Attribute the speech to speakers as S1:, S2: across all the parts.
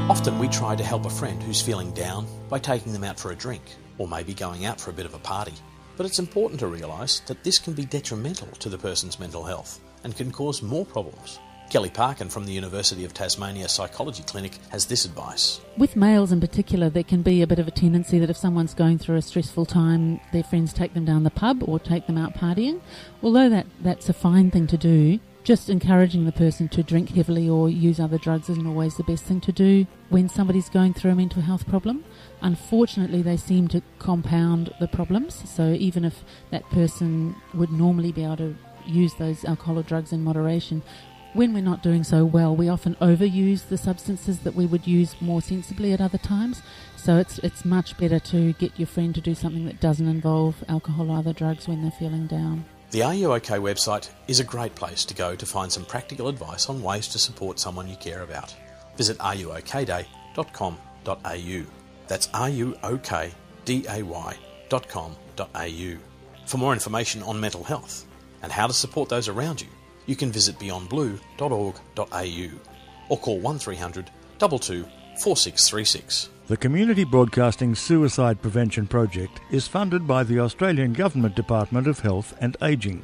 S1: Often we try to help a friend who's feeling down by taking them out for a drink, or maybe going out for a bit of a party. But it's important to realise that this can be detrimental to the person's mental health and can cause more problems. Kelly Parkin from the University of Tasmania Psychology Clinic has this advice.
S2: With males in particular, there can be a bit of a tendency that if someone's going through a stressful time, their friends take them down the pub or take them out partying. Although that's a fine thing to do, just encouraging the person to drink heavily or use other drugs isn't always the best thing to do when somebody's going through a mental health problem. Unfortunately, they seem to compound the problems. So even if that person would normally be able to use those alcohol or drugs in moderation, when we're not doing so well, we often overuse the substances that we would use more sensibly at other times. So it's much better to get your friend to do something that doesn't involve alcohol or other drugs when they're feeling down.
S1: The Are You OK website is a great place to go to find some practical advice on ways to support someone you care about. Visit ruokday.com.au. That's ruokday.com.au. For more information on mental health and how to support those around you, you can visit beyondblue.org.au or call 1300 22 4636.
S3: The Community Broadcasting Suicide Prevention Project is funded by the Australian Government Department of Health and Ageing.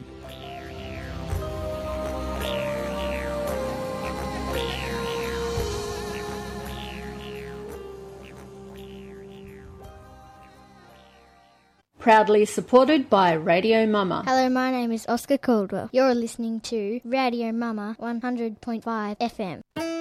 S4: Proudly supported by Radio Mama.
S5: Hello, my name is Oscar Caldwell. You're listening to Radio Mama 100.5 FM.